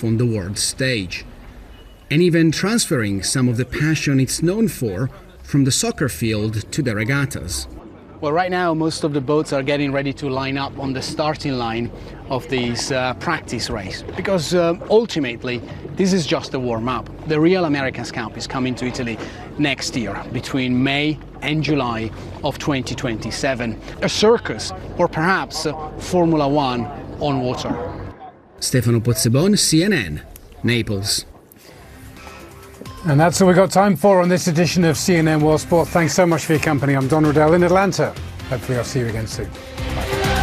on the world stage, and even transferring some of the passion it's known for from the soccer field to the regattas. Well, right now most of the boats are getting ready to line up on the starting line of this practice race, because ultimately this is just a warm-up. The real America's Cup is coming to Italy next year, between May and July of 2027. A circus, or perhaps Formula One on water. Stefano Pozzebon, CNN, Naples. And that's all we've got time for on this edition of CNN World Sport. Thanks so much for your company. I'm Don Riddell in Atlanta. Hopefully I'll see you again soon. Bye.